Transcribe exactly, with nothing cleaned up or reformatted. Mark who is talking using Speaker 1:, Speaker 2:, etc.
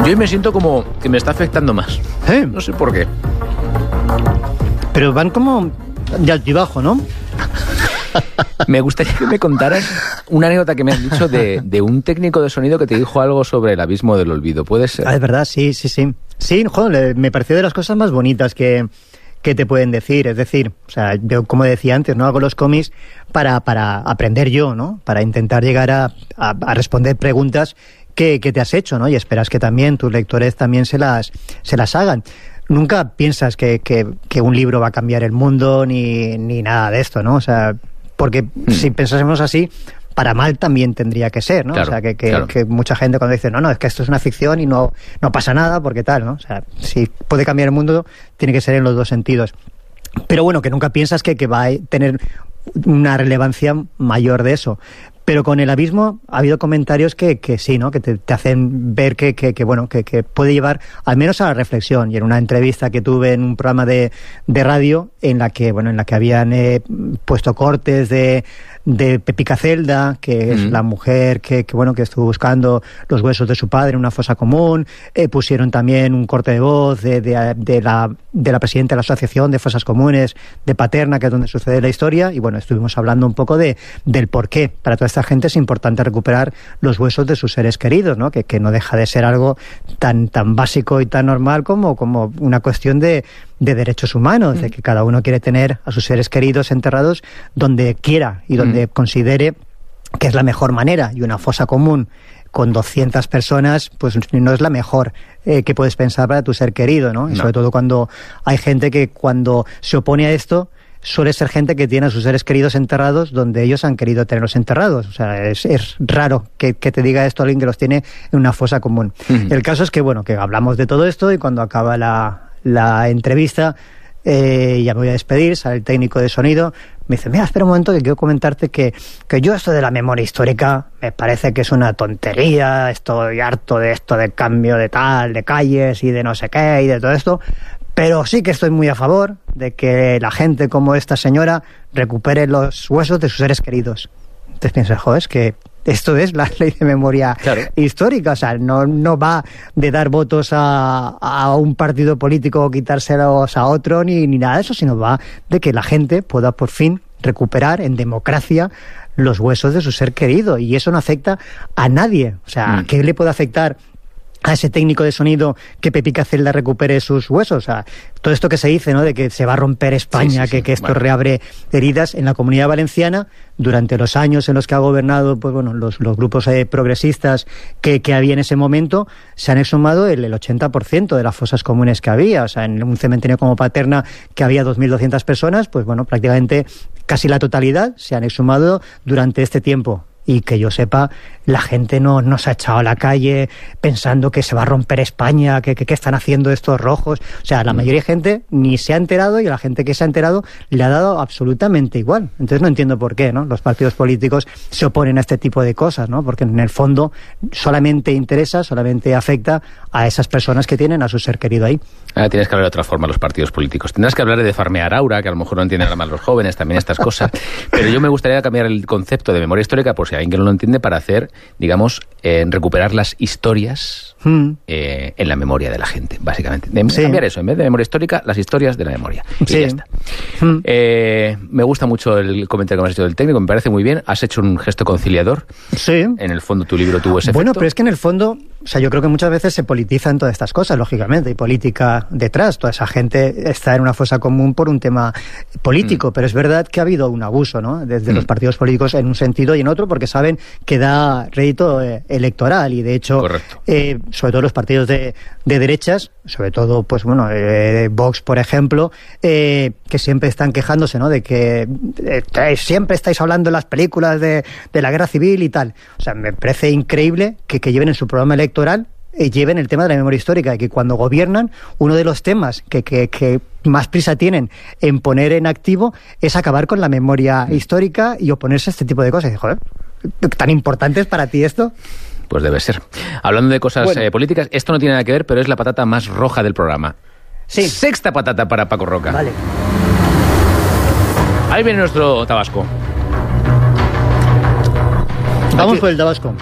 Speaker 1: Yo hoy me siento como que me está afectando más.
Speaker 2: ¿Eh?
Speaker 1: No sé por qué.
Speaker 2: Pero van como de altibajo, ¿no?
Speaker 1: Me gustaría que me contaras una anécdota que me has dicho de, de un técnico de sonido que te dijo algo sobre el abismo del olvido. ¿Puede ser?
Speaker 2: Ah, es verdad, sí, sí, sí. Sí, joder, me pareció de las cosas más bonitas que, que te pueden decir. Es decir, o sea, yo, como decía antes, no hago los cómics para, para aprender yo, ¿no? Para intentar llegar a, a, a responder preguntas que, que te has hecho, ¿no? Y esperas que también tus lectores también se las, se las hagan. Nunca piensas que, que, que un libro va a cambiar el mundo ni, ni nada de esto, ¿no? O sea, porque mm. si pensásemos así, para mal también tendría que ser, ¿no?
Speaker 1: Claro,
Speaker 2: o sea, que, que,
Speaker 1: claro.
Speaker 2: que mucha gente cuando dice, no, no, es que esto es una ficción y no, no pasa nada, porque tal, ¿no? O sea, si puede cambiar el mundo, tiene que ser en los dos sentidos. Pero bueno, que nunca piensas que, que va a tener una relevancia mayor de eso. Pero con el abismo ha habido comentarios que, que sí, ¿no? Que te, te hacen ver que, que, que bueno, que, que puede llevar al menos a la reflexión. Y en una entrevista que tuve en un programa de, de radio, en la que, bueno, en la que habían eh, puesto cortes de, de Pepica Celda, que es mm. la mujer que, que, bueno, que estuvo buscando los huesos de su padre en una fosa común. Eh, pusieron también un corte de voz de, de, de, la, de la presidenta de la Asociación de Fosas Comunes de Paterna, que es donde sucede la historia. Y bueno, estuvimos hablando un poco de, del por qué para toda esta gente es importante recuperar los huesos de sus seres queridos, ¿no? Que, que no deja de ser algo tan, tan básico y tan normal como, como una cuestión de, de derechos humanos, mm. de que cada uno quiere tener a sus seres queridos enterrados donde quiera y donde mm. considere que es la mejor manera. Y una fosa común con doscientas personas, pues no es la mejor eh, que puedes pensar para tu ser querido, ¿no? Y no. sobre todo cuando hay gente que cuando se opone a esto, suele ser gente que tiene a sus seres queridos enterrados donde ellos han querido tenerlos enterrados. O sea, es, es raro que, que te diga esto alguien que los tiene en una fosa común. Uh-huh. El caso es que, bueno, que hablamos de todo esto y cuando acaba la, la entrevista, eh, ya me voy a despedir, sale el técnico de sonido, me dice, mira, espera un momento que quiero comentarte que, que yo esto de la memoria histórica me parece que es una tontería, estoy harto de esto de cambio de tal, de calles y de no sé qué y de todo esto. Pero sí que estoy muy a favor de que la gente como esta señora recupere los huesos de sus seres queridos. Entonces piensas, joder, es que esto es la ley de memoria claro. histórica. O sea, no, no va de dar votos a, a un partido político o quitárselos a otro ni, ni nada de eso, sino va de que la gente pueda por fin recuperar en democracia los huesos de su ser querido. Y eso no afecta a nadie. O sea, mm. ¿qué le puede afectar a ese técnico de sonido que Pepica Celda recupere sus huesos? O sea, todo esto que se dice, ¿no? De que se va a romper España, sí, sí, que, sí. que esto bueno. reabre heridas en la Comunidad Valenciana. Durante los años en los que ha gobernado, pues bueno, los, los grupos eh, progresistas que, que había en ese momento, se han exhumado el, el ochenta por ciento de las fosas comunes que había. O sea, en un cementerio como Paterna, que había dos mil doscientas personas, pues bueno, prácticamente casi la totalidad se han exhumado durante este tiempo. Y que yo sepa, la gente no, no se ha echado a la calle pensando que se va a romper España, que, que, que están haciendo estos rojos. O sea, la mayoría de gente ni se ha enterado y a la gente que se ha enterado le ha dado absolutamente igual. Entonces no entiendo por qué, ¿no? Los partidos políticos se oponen a este tipo de cosas, ¿no? Porque en el fondo solamente interesa, solamente afecta a esas personas que tienen a su ser querido ahí.
Speaker 1: Ahora tienes que hablar de otra forma a los partidos políticos. Tendrás que hablar de farmear aura, que a lo mejor no entienden nada más los jóvenes, también estas cosas. Pero yo me gustaría cambiar el concepto de memoria histórica, por si alguien que no lo entiende, para hacer, digamos, eh, recuperar las historias mm. eh, en la memoria de la gente, básicamente. De, sí. Cambiar eso, en vez de memoria histórica, las historias de la memoria. Y sí. ya está. Mm. Eh, me gusta mucho el comentario que me has hecho del técnico, me parece muy bien. Has hecho un gesto conciliador.
Speaker 2: Sí.
Speaker 1: En el fondo tu libro tuvo ese
Speaker 2: Bueno,
Speaker 1: efecto.
Speaker 2: Pero es que en el fondo, o sea, yo creo que muchas veces se politizan todas estas cosas, lógicamente, hay política detrás. Toda esa gente está en una fosa común por un tema político, mm. pero es verdad que ha habido un abuso, ¿no? Desde mm. los partidos políticos en un sentido y en otro, porque saben que da rédito eh, electoral y de hecho, eh, sobre todo los partidos de, de derechas, sobre todo, pues bueno, eh, Vox, por ejemplo, eh, que siempre están quejándose, ¿no? De que eh, siempre estáis hablando en las películas de, de la guerra civil y tal. O sea, me parece increíble que, que lleven en su programa electoral eh, lleven el tema de la memoria histórica y que cuando gobiernan, uno de los temas que, que, que más prisa tienen en poner en activo es acabar con la memoria mm. histórica y oponerse a este tipo de cosas. Y, joder, ¿tan importante es para ti esto?
Speaker 1: Pues debe ser. Hablando de cosas bueno. eh, políticas, esto no tiene nada que ver, pero es la patata más roja del programa.
Speaker 2: Sí.
Speaker 1: Sexta patata para Paco Roca.
Speaker 2: Vale.
Speaker 1: Ahí viene nuestro Tabasco.
Speaker 2: Vamos por el Tabasco.